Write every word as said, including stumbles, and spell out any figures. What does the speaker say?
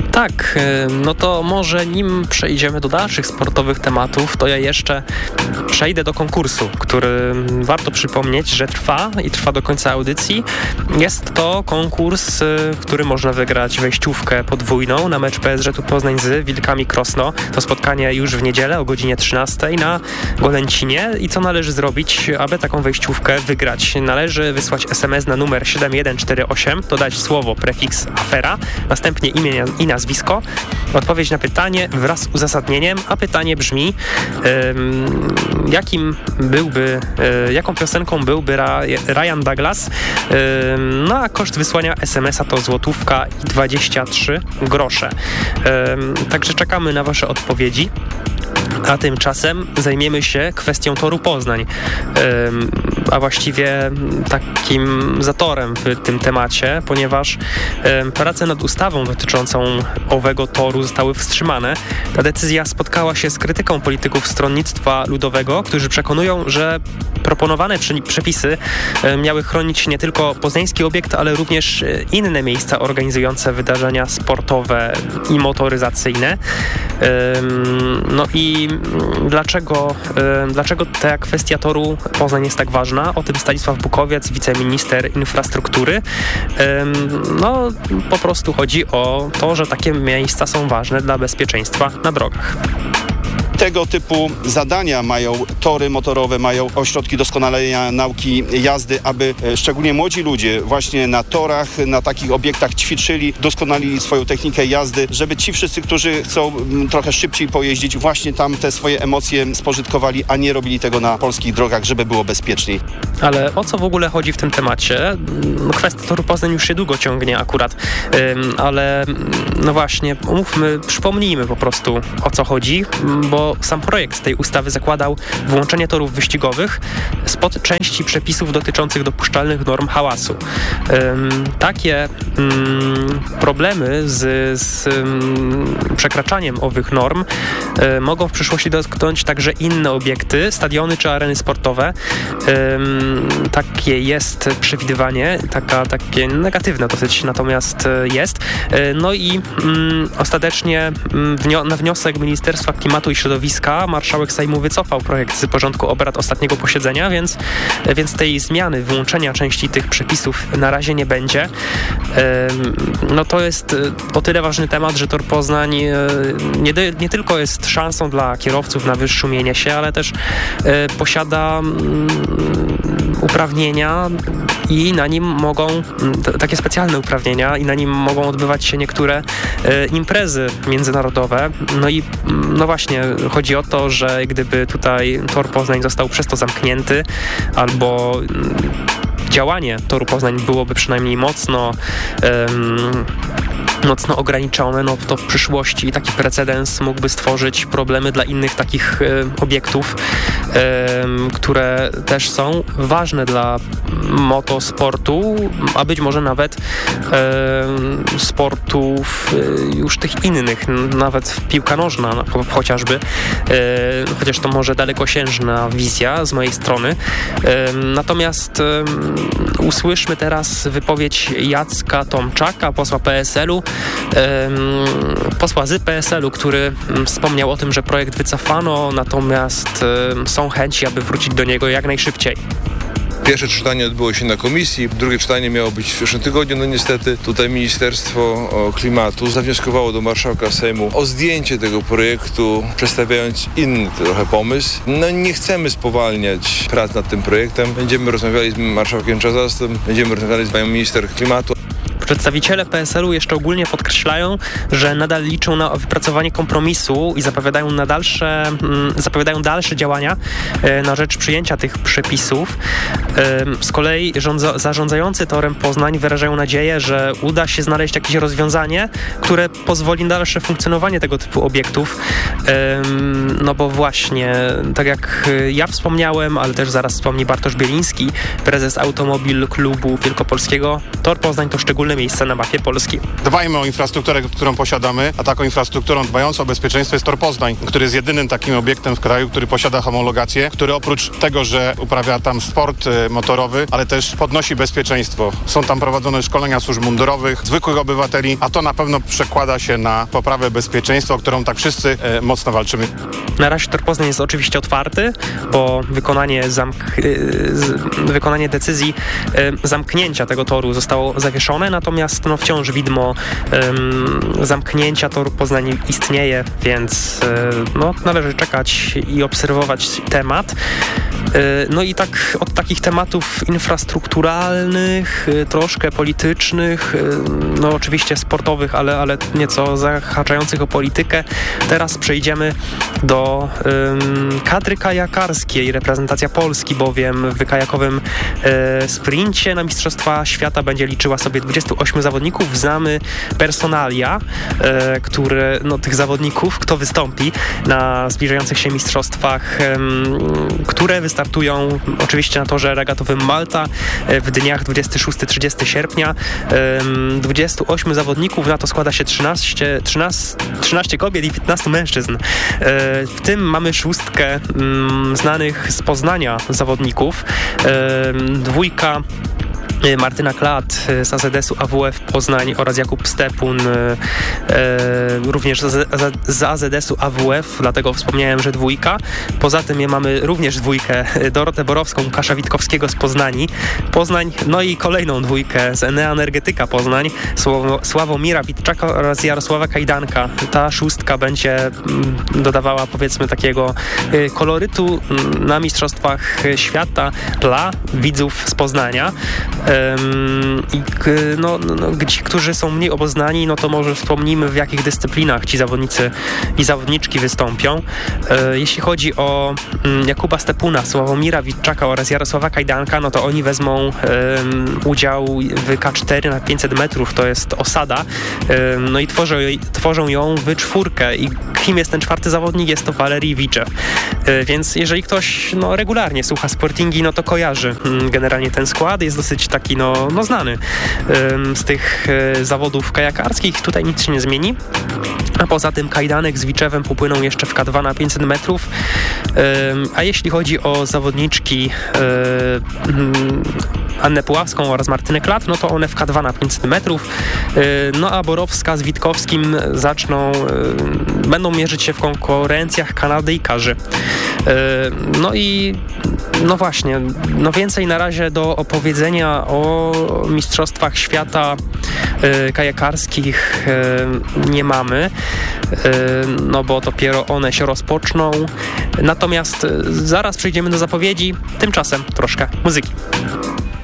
Tak, no to może nim przejdziemy do dalszych sportowych tematów, to ja jeszcze przejdę do konkursu, który warto przypomnieć, że trwa i trwa do końca audycji. Jest to konkurs, w którym można wygrać wejściówkę podwójną na mecz P S Z-u Poznań z Wilkami Krosno. To spotkanie już w niedzielę o godzinie trzynastej na Golęcinie. I co należy zrobić, aby taką wejściówkę wygrać? Należy wysłać es em es na numer siedem jeden cztery osiem, dodać słowo prefiks afera, następnie imię i nazwisko, odpowiedź na pytanie wraz z uzasadnieniem, a pytanie brzmi, ym, jakim byłby, y, jaką piosenką byłby Ra- Ryan Douglas, ym, no a koszt wysłania es em es a to złotówka i dwadzieścia trzy grosze. Ym, także czekamy na wasze odpowiedzi. A tymczasem zajmiemy się kwestią Toru Poznań, a właściwie takim zatorem w tym temacie, ponieważ prace nad ustawą dotyczącą owego toru zostały wstrzymane. Ta decyzja spotkała się z krytyką polityków Stronnictwa Ludowego, którzy przekonują, że proponowane przepisy miały chronić nie tylko poznański obiekt, ale również inne miejsca organizujące wydarzenia sportowe i motoryzacyjne. No i dlaczego, dlaczego ta kwestia toru Poznań jest tak ważna? O tym Stanisław Bukowiec, wiceminister infrastruktury. No po prostu chodzi o to, że takie miejsca są ważne dla bezpieczeństwa na drogach. Tego typu zadania mają tory motorowe, mają ośrodki doskonalenia nauki jazdy, aby szczególnie młodzi ludzie właśnie na torach, na takich obiektach ćwiczyli, doskonalili swoją technikę jazdy, żeby ci wszyscy, którzy chcą trochę szybciej pojeździć, właśnie tam te swoje emocje spożytkowali, a nie robili tego na polskich drogach, żeby było bezpieczniej. Ale o co w ogóle chodzi w tym temacie? Kwestia toru Poznań już się długo ciągnie akurat, ale no właśnie, umówmy, przypomnijmy po prostu, o co chodzi, bo sam projekt tej ustawy zakładał wyłączenie torów wyścigowych spod części przepisów dotyczących dopuszczalnych norm hałasu. Ym, takie ym, problemy z, z ym, przekraczaniem owych norm y, mogą w przyszłości dotknąć także inne obiekty, stadiony czy areny sportowe. Ym, takie jest przewidywanie, taka, takie negatywne dosyć natomiast jest. Y, no i ym, ostatecznie wnio- na wniosek Ministerstwa Klimatu i Środowiska marszałek Sejmu wycofał projekt z porządku obrad ostatniego posiedzenia, więc, więc tej zmiany, wyłączenia części tych przepisów na razie nie będzie. No to jest o tyle ważny temat, że Tor Poznań nie, nie tylko jest szansą dla kierowców na wyszumienie się, ale też posiada uprawnienia i na nim mogą, t- takie specjalne uprawnienia i na nim mogą odbywać się niektóre e, imprezy międzynarodowe. No i no właśnie, chodzi o to, że gdyby tutaj Tor Poznań został przez to zamknięty albo m, działanie Toru Poznań byłoby przynajmniej mocno em, mocno ograniczone, no to w przyszłości taki precedens mógłby stworzyć problemy dla innych takich e, obiektów, e, które też są ważne dla motosportu, a być może nawet e, sportów e, już tych innych, nawet piłka nożna no, chociażby, e, chociaż to może dalekosiężna wizja z mojej strony. E, natomiast e, usłyszmy teraz wypowiedź Jacka Tomczaka, posła P S L-u, posła z P S L-u, który wspomniał o tym, że projekt wycofano, natomiast są chęci, aby wrócić do niego jak najszybciej. Pierwsze czytanie odbyło się na komisji, drugie czytanie miało być w przyszłym tygodniu. No niestety tutaj Ministerstwo Klimatu zawnioskowało do marszałka Sejmu o zdjęcie tego projektu, przedstawiając inny trochę pomysł. No nie chcemy spowalniać prac nad tym projektem. Będziemy rozmawiali z marszałkiem Czarzastym, będziemy rozmawiali z panią minister klimatu. Przedstawiciele P S L-u jeszcze ogólnie podkreślają, że nadal liczą na wypracowanie kompromisu i zapowiadają na dalsze, mm, zapowiadają dalsze działania e, na rzecz przyjęcia tych przepisów. E, z kolei rządza, zarządzający Torem Poznań wyrażają nadzieję, że uda się znaleźć jakieś rozwiązanie, które pozwoli na dalsze funkcjonowanie tego typu obiektów. E, no bo właśnie, tak jak ja wspomniałem, ale też zaraz wspomni Bartosz Bieliński, prezes Automobil Klubu Wielkopolskiego, Tor Poznań to szczególne miejsce na mapie Polski. Dbajmy o infrastrukturę, którą posiadamy, a taką infrastrukturą dbającą o bezpieczeństwo jest Tor Poznań, który jest jedynym takim obiektem w kraju, który posiada homologację, który oprócz tego, że uprawia tam sport motorowy, ale też podnosi bezpieczeństwo. Są tam prowadzone szkolenia służb mundurowych, zwykłych obywateli, a to na pewno przekłada się na poprawę bezpieczeństwa, o którą tak wszyscy e, mocno walczymy. Na razie Tor Poznań jest oczywiście otwarty, bo wykonanie, zamk- wykonanie decyzji e, zamknięcia tego toru zostało zawieszone, natomiast no, wciąż widmo e, zamknięcia Toru Poznań istnieje, więc e, no, należy czekać i obserwować temat. No i tak od takich tematów infrastrukturalnych, troszkę politycznych, no oczywiście sportowych, ale, ale nieco zahaczających o politykę, teraz przejdziemy do um, kadry kajakarskiej. Reprezentacja Polski bowiem w wykajakowym e, sprincie na Mistrzostwa Świata będzie liczyła sobie dwudziestu ośmiu zawodników. Znamy personalia, e, które, no, tych zawodników, kto wystąpi na zbliżających się mistrzostwach, e, które wystartują oczywiście na torze regatowym Malta w dniach dwudziestego szóstego do trzydziestego sierpnia. dwudziestu ośmiu zawodników, na to składa się trzynaście, trzynaście, trzynaście kobiet i piętnastu mężczyzn. W tym mamy szóstkę znanych z Poznania zawodników. Dwójka Martyna Klat z A Z S-u A W F Poznań oraz Jakub Stepun e, również z A Z S-u A W F, dlatego wspomniałem, że dwójka. Poza tym mamy również dwójkę Dorotę Borowską, Łukasza Witkowskiego z Poznani, Poznań, no i kolejną dwójkę z Enea Energetyka Poznań, Sławomira Witczaka oraz Jarosława Kajdanka. Ta szóstka będzie dodawała, powiedzmy, takiego kolorytu na Mistrzostwach Świata dla widzów z Poznania. I no, no, ci, którzy są mniej obeznani, no to może wspomnimy, w jakich dyscyplinach ci zawodnicy i zawodniczki wystąpią. Jeśli chodzi o Jakuba Stepuna, Sławomira Witczaka oraz Jarosława Kajdanka, no to oni wezmą um, udział w K cztery na pięćset metrów, to jest osada, um, no i tworzą, tworzą ją w czwórkę. I kim jest ten czwarty zawodnik? Jest to Walerii Wiczew. Więc jeżeli ktoś no, regularnie słucha Sportingi, no to kojarzy generalnie ten skład. Jest dosyć taki no, no znany ym, z tych y, zawodów kajakarskich. Tutaj nic się nie zmieni. A poza tym Kajdanek z Wiczewem popłyną jeszcze w K dwa na pięćset metrów. Ym, a jeśli chodzi o zawodniczki y, Annę Puławską oraz Martynę Klat, no to one w K dwa na pięćset metrów. Y, no a Borowska z Witkowskim zaczną, y, będą mierzyć się w konkurencjach Kanadyjkarzy. Y, no i no właśnie, no więcej na razie do opowiedzenia o Mistrzostwach Świata y, kajakarskich y, nie mamy, y, no bo dopiero one się rozpoczną. Natomiast y, zaraz przejdziemy do zapowiedzi, tymczasem troszkę muzyki.